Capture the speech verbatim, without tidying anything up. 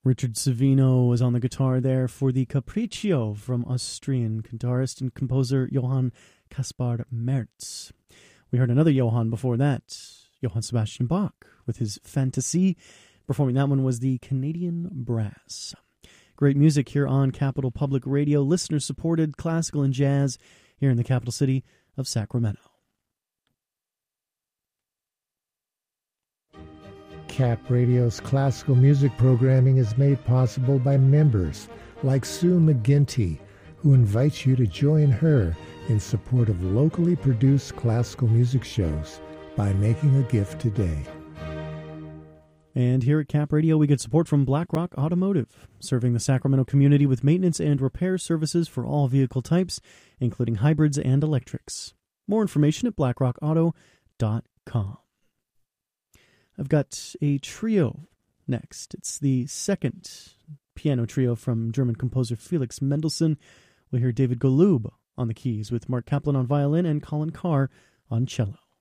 Richard Savino was on the guitar there for the Capriccio from Austrian guitarist and composer Johann Caspar Merz. We heard another Johann before that, Johann Sebastian Bach, with his Fantasie. Performing that one was the Canadian Brass. Great music here on Capital Public Radio, listener-supported classical and jazz here in the capital city of Sacramento. Cap Radio's classical music programming is made possible by members like Sue McGinty, who invites you to join her in support of locally produced classical music shows by making a gift today. And here at Cap Radio, we get support from BlackRock Automotive, serving the Sacramento community with maintenance and repair services for all vehicle types, including hybrids and electrics. More information at blackrock auto dot com. I've got a trio next. It's the second piano trio from German composer Felix Mendelssohn. We'll hear David Golub on the keys with Mark Kaplan on violin and Colin Carr on cello.